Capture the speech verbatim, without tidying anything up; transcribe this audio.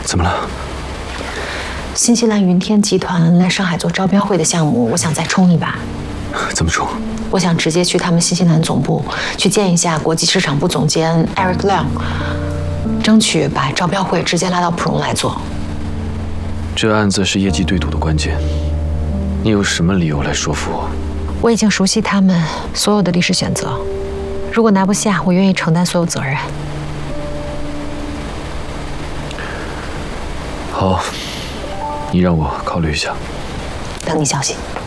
怎么了？ 新西兰云天集团来上海做招标会的项目，我想再冲一把。 怎么冲？ 我想直接去他们新西兰总部去见一下国际市场部总监 Eric Leung， 争取把招标会直接拉到普荣来做。 这案子是业绩对赌的关键，你有什么理由来说服我？ 我已经熟悉他们所有的历史选择，如果拿不下，我愿意承担所有责任。 好，你让我考虑一下。 等你消息。